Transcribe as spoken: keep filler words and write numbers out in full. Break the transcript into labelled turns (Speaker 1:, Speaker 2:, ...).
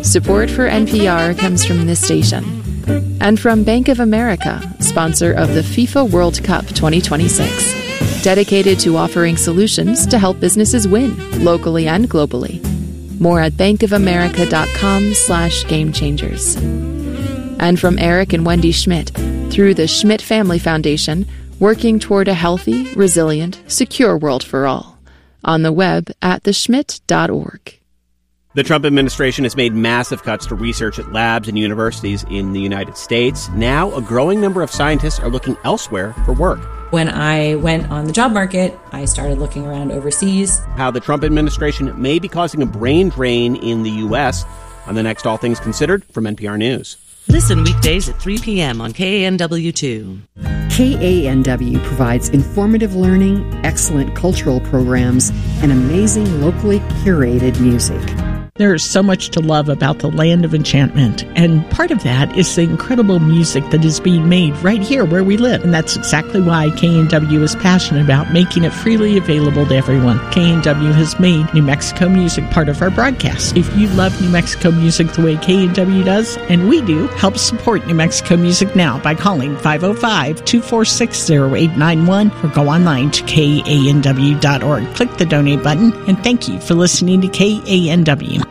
Speaker 1: Support for N P R comes from this station. And from Bank of America, sponsor of the FIFA World Cup twenty twenty-six. Dedicated to offering solutions to help businesses win, locally and globally. More at bankofamerica.com slash game changers. And from Eric and Wendy Schmidt, through the Schmidt Family Foundation, working toward a healthy, resilient, secure world for all. On the web at the schmidt dot org.
Speaker 2: The Trump administration has made massive cuts to research at labs and universities in the United States. Now, a growing number of scientists are looking elsewhere for work.
Speaker 3: When I went on the job market, I started looking around overseas.
Speaker 2: How the Trump administration may be causing a brain drain in the U S on the next All Things Considered from N P R News.
Speaker 4: Listen weekdays at three p.m. on K A N W two.
Speaker 5: K A N W provides informative learning, excellent cultural programs, and amazing locally curated music.
Speaker 6: There is so much to love about the Land of Enchantment, and part of that is the incredible music that is being made right here where we live, and that's exactly why K A N W is passionate about making it freely available to everyone. K A N W has made New Mexico music part of our broadcast. If you love New Mexico music the way K A N W does, and we do, help support New Mexico music now by calling five oh five, two four six, oh eight nine one or go online to K A N W dot org. Click the donate button, and thank you for listening to K A N W.